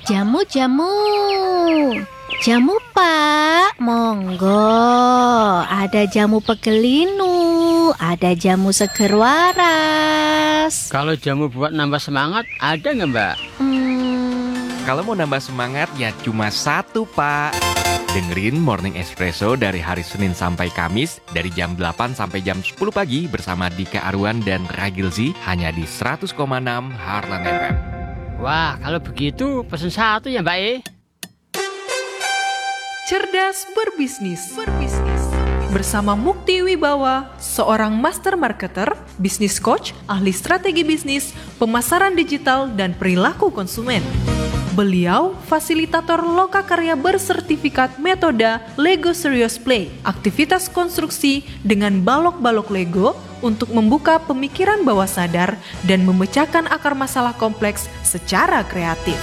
Jamu. Jamu, Pak. Monggo. Ada jamu pegelinu, ada jamu seger waras. Kalau jamu buat nambah semangat, ada nggak, Mbak? Kalau mau nambah semangat ya cuma satu, Pak. Dengerin Morning Espresso dari hari Senin sampai Kamis dari jam 8 sampai jam 10 pagi bersama Dika Arwan dan Ragilzi hanya di 100,6 Heartland FM. Wah, kalau begitu pesen satu ya, Mbak. Cerdas berbisnis. Bersama Mukti Wibawa, seorang master marketer, bisnis coach, ahli strategi bisnis, pemasaran digital, dan perilaku konsumen. Beliau fasilitator lokakarya bersertifikat metode Lego Serious Play, aktivitas konstruksi dengan balok-balok Lego untuk membuka pemikiran bawah sadar dan memecahkan akar masalah kompleks secara kreatif.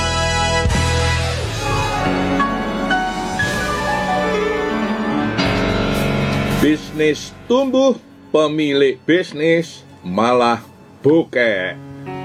Bisnis tumbuh, pemilik bisnis malah bokeh.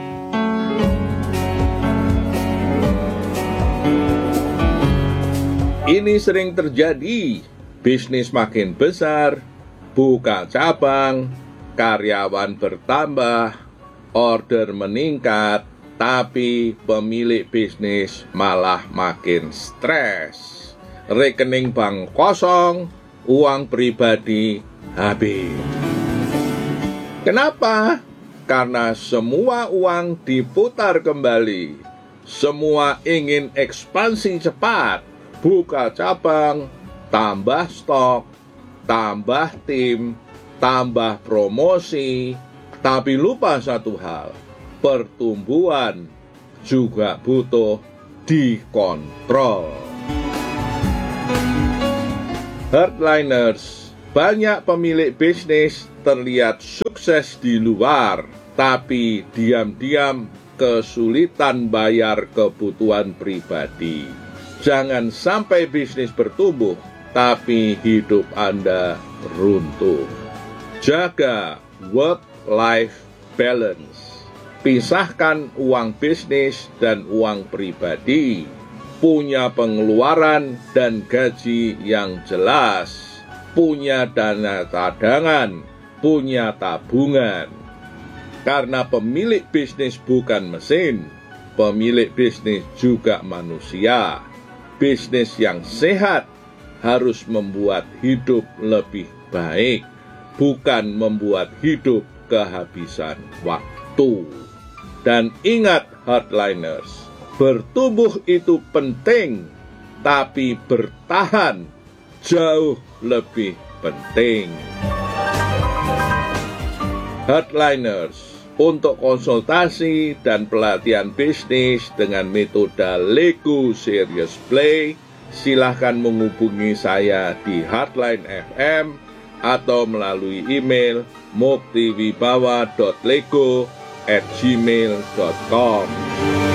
Ini sering terjadi, bisnis makin besar, buka cabang, karyawan bertambah, order meningkat, tapi pemilik bisnis malah makin stres. Rekening bank kosong, uang pribadi habis. Kenapa? Karena semua uang diputar kembali. Semua ingin ekspansi cepat. Buka cabang, tambah stok, tambah tim, tambah promosi, tapi lupa satu hal, pertumbuhan juga butuh dikontrol. Heartliners, banyak pemilik bisnis terlihat sukses di luar, tapi diam-diam kesulitan bayar kebutuhan pribadi. Jangan sampai bisnis bertumbuh, tapi hidup Anda runtuh. Jaga work-life balance. Pisahkan uang bisnis dan uang pribadi. Punya pengeluaran dan gaji yang jelas. Punya dana cadangan, punya tabungan. Karena pemilik bisnis bukan mesin, pemilik bisnis juga manusia. Bisnis yang sehat harus membuat hidup lebih baik, bukan membuat hidup kehabisan waktu. Dan ingat Heartliners, bertumbuh itu penting, tapi bertahan jauh lebih penting. Heartliners, untuk konsultasi dan pelatihan bisnis dengan metode Lego Serious Play, silahkan menghubungi saya di Heartline FM atau melalui email muktiwibawa.lego@gmail.com.